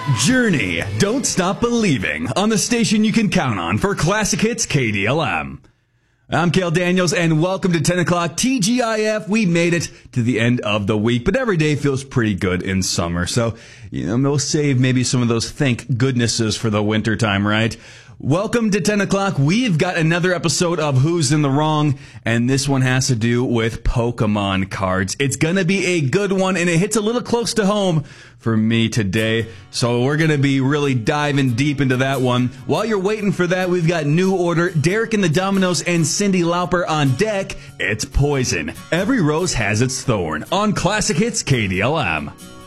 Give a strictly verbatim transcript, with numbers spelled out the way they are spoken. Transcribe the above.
Journey, Don't Stop Believing, on the station you can count on for classic hits K D L M. I'm Cale Daniels, and welcome to ten o'clock T G I F. We made it to the end of the week, but every day feels pretty good in summer. So, you know, we'll save maybe some of those thank goodnesses for the winter time, right? Welcome to ten o'clock. We've got another episode of Who's in the Wrong, and this one has to do with Pokemon cards. It's gonna be a good one, and it hits a little close to home for me today. So we're gonna be really diving deep into that one. While you're waiting for that, we've got New Order, Derek and the Dominos, and Cyndi Lauper on deck. It's Poison. Every Rose Has Its Thorn on Classic Hits K D L M.